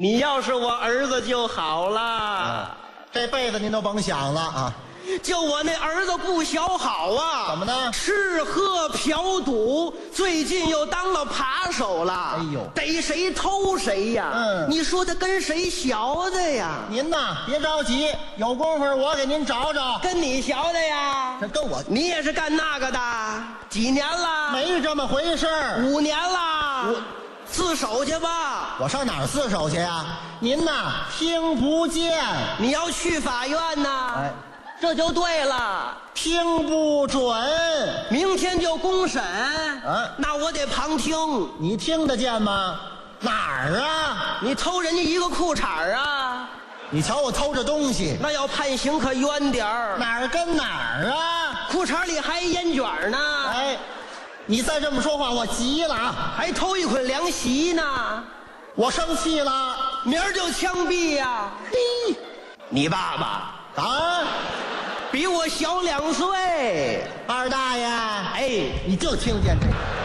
你要是我儿子就好了。 这辈子您都甭想了啊！ 就我那儿子不小好啊！ 怎么呢？ 吃喝嫖赌，最近又当了扒手了。 哎呦， 逮谁偷谁呀！你说他跟谁学的呀？ 您呐，别着急，有功夫我给您找找。 跟你学的呀？ 这跟我， 你也是干那个的？几年了？ 没这么回事儿。 5年了。自首去吧。 我上哪儿自首去呀？您呐，听不见。 你要去法院呐？ 哎， 这就对了。 听不准。 明天就公审。那我得旁听。 你听得见吗？哪儿啊？ 你偷人家一个裤衩啊？ 你瞧我偷着东西， 那要判刑可冤点儿。 哪儿跟哪儿啊？ 裤衩里还烟卷呢。 哎，你再这么说话，我急了啊！ 还偷一捆凉席呢。 我生气了， 明儿就枪毙呀！ 嘿， 你爸爸啊， 比我小2岁。 二大爷， 哎， 你就听见这个。